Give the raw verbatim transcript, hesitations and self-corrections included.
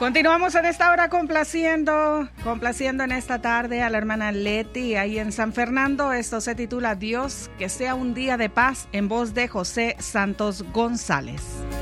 Continuamos en esta hora complaciendo, complaciendo en esta tarde a la hermana Leti ahí en San Fernando. Esto se titula Dios, que sea un día de paz, en voz de José Santos González.